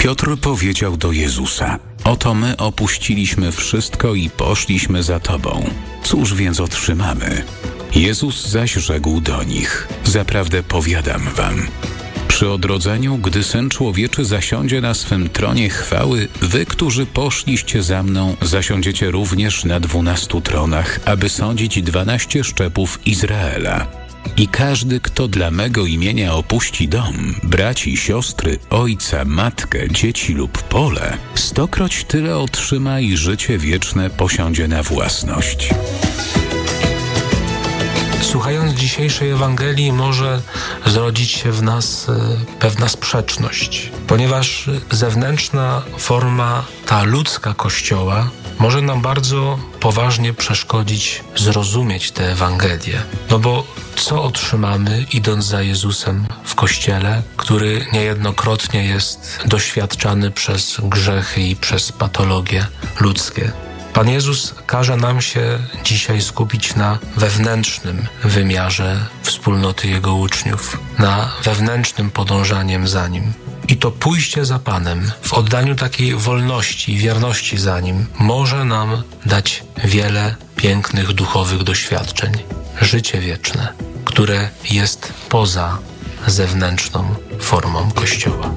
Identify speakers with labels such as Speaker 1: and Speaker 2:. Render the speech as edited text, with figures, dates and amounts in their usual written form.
Speaker 1: Piotr powiedział do Jezusa: oto my opuściliśmy wszystko i poszliśmy za Tobą. Cóż więc otrzymamy? Jezus zaś rzekł do nich: zaprawdę powiadam wam, przy odrodzeniu, gdy Syn Człowieczy zasiądzie na swym tronie chwały, wy, którzy poszliście za mną, zasiądziecie również na 12 tronach, aby sądzić 12 szczepów Izraela. I każdy, kto dla mego imienia opuści dom, braci, siostry, ojca, matkę, dzieci lub pole, 100-kroć tyle otrzyma i życie wieczne posiądzie na własność.
Speaker 2: Słuchając dzisiejszej Ewangelii może zrodzić się w nas pewna sprzeczność, ponieważ zewnętrzna forma, ta ludzka Kościoła, może nam bardzo poważnie przeszkodzić zrozumieć tę Ewangelię. No bo co otrzymamy, idąc za Jezusem w Kościele, który niejednokrotnie jest doświadczany przez grzechy i przez patologie ludzkie? Pan Jezus każe nam się dzisiaj skupić na wewnętrznym wymiarze wspólnoty Jego uczniów, na wewnętrznym podążaniem za Nim. I to pójście za Panem w oddaniu takiej wolności i wierności za Nim może nam dać wiele pięknych duchowych doświadczeń. Życie wieczne, które jest poza zewnętrzną formą Kościoła.